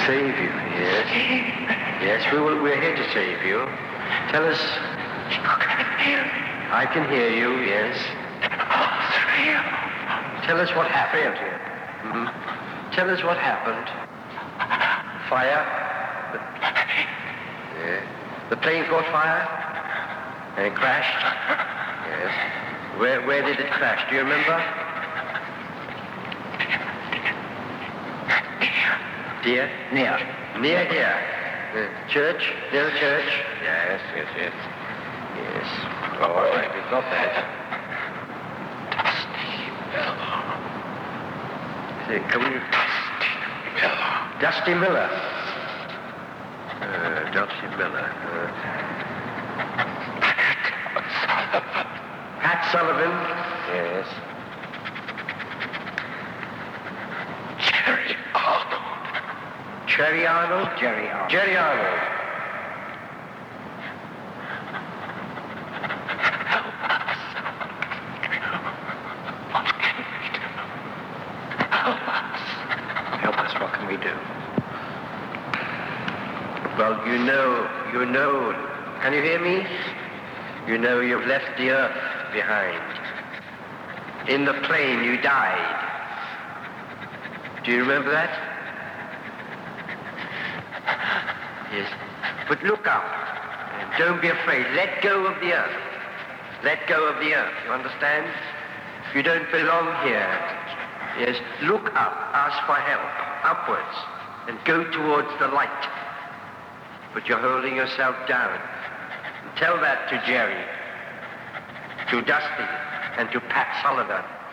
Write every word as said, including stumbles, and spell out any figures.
Save you, yes. Yes, we will, we're here to save you. Tell us... I can hear you, yes. Tell us what happened. Mm-hmm. Tell us what happened. Fire? Yeah. The plane caught fire? And it crashed? Yes. Where, where did it crash? Do you remember? Dear? Near. Near here. Uh, church? Near the church? Yes, yes, yes. Yes. Oh, all right, we've got that. Dusty Miller. Can we... Dusty Miller. Uh, Dusty Miller. Uh... Pat Sullivan. Yes. Jerry Arnold. Cherry Arnold? Jerry Arnold. Jerry Arnold. Help us. What can we do? Help us. Help us, what can we do? Well, you know, you know, can you hear me? You know you've left the earth behind. In the plane you died. Do you remember that? Yes. But look up. Don't be afraid. Let go of the earth. Let go of the earth. You understand? You don't belong here. Yes. Look up. Ask for help. Upwards. And go towards the light. But you're holding yourself down. And tell that to Jerry, to Dusty, and to Pat Sullivan.